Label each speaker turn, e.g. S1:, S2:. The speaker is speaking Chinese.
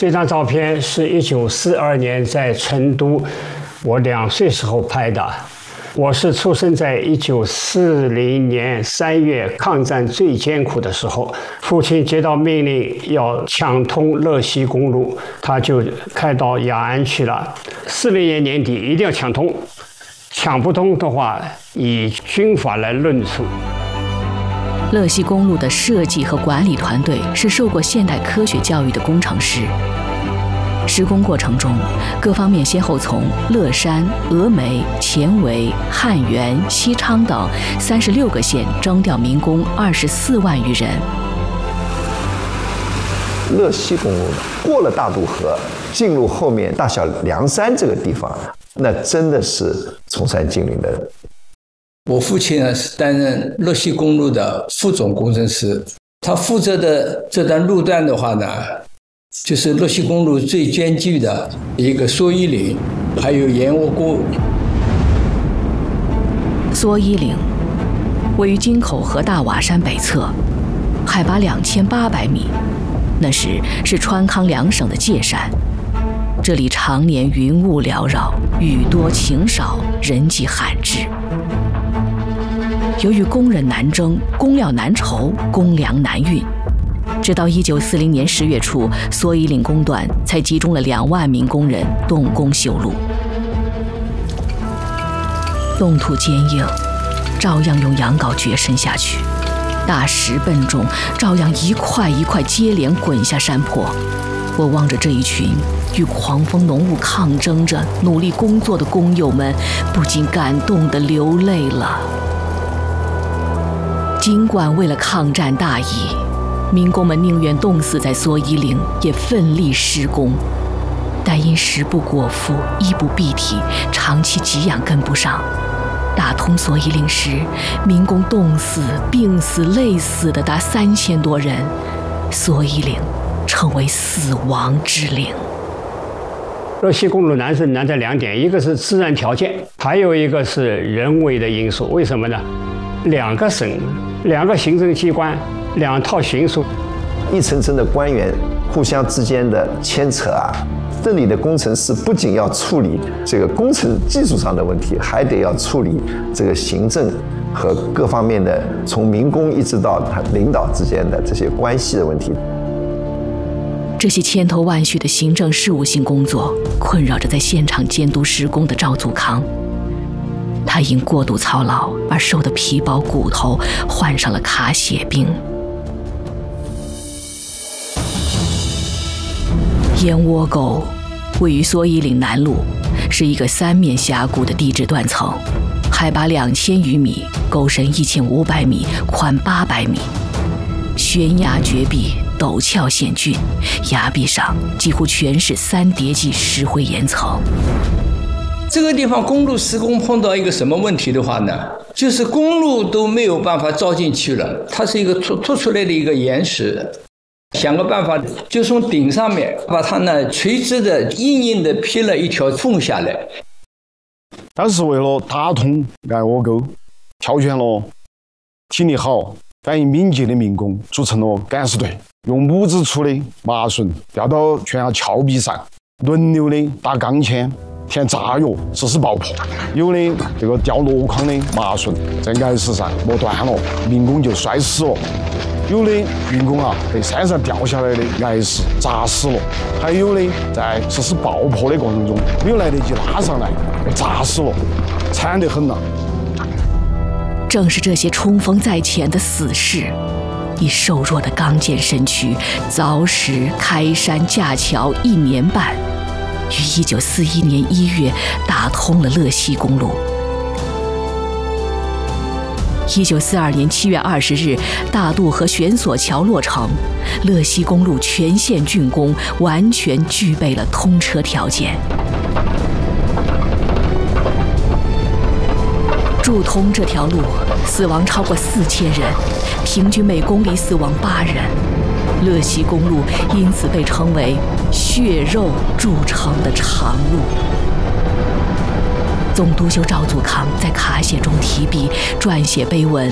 S1: 这张照片是1942年在成都，我2岁时候拍的。我是出生在1940年3月抗战最艰苦的时候，父亲接到命令要抢通乐西公路，他就开到雅安去了。40年年底一定要抢通，抢不通的话以军法来论处。
S2: 乐西公路的设计和管理团队是受过现代科学教育的工程师。施工过程中，各方面先后从乐山、峨眉、前围、汉源、西昌等36个县征调民工24万余人。
S3: 乐西公路过了大渡河，进入后面大小凉山这个地方，那真的是崇山峻岭的。
S4: 我父亲呢是担任乐西公路的副总工程师，他负责的这段路段的话呢，就是乐西公路最艰巨的一个蓑衣岭，还有燕窝沟。
S2: 蓑衣岭位于京口河大瓦山北侧，海拔2800米，那时是川康2省的界山。这里常年云雾缭绕，雨多晴少，人迹罕至。由于工人难征，工料难筹，公粮难运，直到1940年10月初，蓑衣岭工段才集中了2万名工人动工修路。冻土坚硬，照样用羊镐掘深下去；大石笨重，照样一块一块接连滚下山坡。我望着这一群与狂风浓雾抗争着努力工作的工友们，不禁感动地流泪了。尽管为了抗战大义，民工们宁愿冻死在蓑衣岭，也奋力施工，但因食不果腹，衣不蔽体，长期给养跟不上。打通蓑衣岭时，民工冻死、病死、累死的达3000多人，蓑衣岭成为死亡之岭。
S1: 乐西公路难是难在2点，一个是自然条件，还有一个是人为的因素。为什么呢？2个省、2个行政机关、2套巡署，
S3: 一层层的官员互相之间的牵扯啊，这里的工程师不仅要处理这个工程技术上的问题，还得要处理这个行政和各方面的，从民工一直到他领导之间的这些关系的问题。
S2: 这些千头万绪的行政事务性工作困扰着在现场监督施工的赵祖康。他因过度操劳而瘦得皮包骨头，患上了卡血病。燕窝沟位于蓑衣岭南麓，是一个3面峡谷的地质断层，海拔2000余米，沟深1500米，宽800米，悬崖绝壁，陡峭险峻，崖壁上几乎全是3叠纪石灰岩层。
S4: 这个地方公路施工碰到一个什么问题的话呢？就是公路都没有办法造进去了，它是一个凸出来的一个岩石，想个办法，就从顶上面把它呢垂直的硬硬的劈了一条缝下来。
S5: 当时为了打通燕窝沟，挑选了体力好、反应敏捷的民工，组成了赶尸队，用木质粗的麻绳吊到悬崖峭壁上，轮流的打钢钎、填炸药，实施爆破。有的这个吊箩筐的麻绳在岩石上磨断了，民工就摔死了；有的民工啊被山上掉下来的岩石砸死了；还有的在实施爆破的过程中没有来得及拉上来，被砸死了，惨得很呐。
S2: 正是这些冲锋在前的死士，以瘦弱的刚健身躯凿石、开山、架桥1年半，于1941年1月打通了乐西公路。1942年7月20日，大渡河悬索桥落成，乐西公路全线竣工，完全具备了通车条件。筑通这条路，死亡超过4000人，平均每公里死亡8人。乐西公路因此被称为血肉铸成的长路。总督修赵祖康在卡写中提笔，撰写碑文